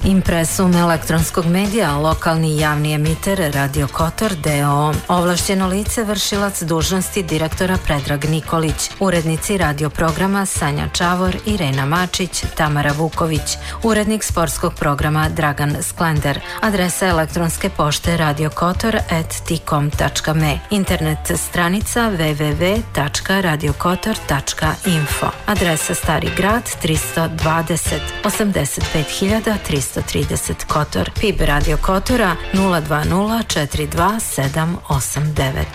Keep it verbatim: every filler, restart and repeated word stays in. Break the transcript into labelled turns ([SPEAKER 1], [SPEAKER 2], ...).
[SPEAKER 1] Impresum elektronskog medija, lokalni javni emiter Radio Kotor d o o. Ovlašćeno lice vršilac dužnosti direktora Predrag Nikolić. Urednici radio programa Sanja Čavor, Irena Mačić, Tamara Vuković. Urednik sportskog programa Dragan Sklender. Adresa elektronske pošte radiokotor at tikom tačka me. Internet stranica w w w tačka radiokotor tačka info. Adresa Stari grad tristo dvadeset osamdeset pet hiljada tristo trideset Kotor. P I B Radio Kotora nula dva nula četiri dva sedam osam devet.